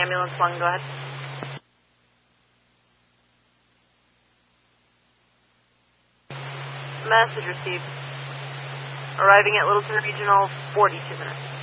Ambulance 1, go ahead. Message received. Arriving at Littleton Regional, 42 minutes.